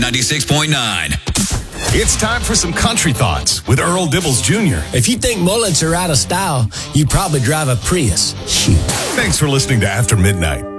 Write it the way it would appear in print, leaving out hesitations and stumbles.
96.9. It's time for some country thoughts with Earl Dibbles Jr. If you think mullets are out of style, you probably drive a Prius. Shoot. Thanks for listening to After Midnight.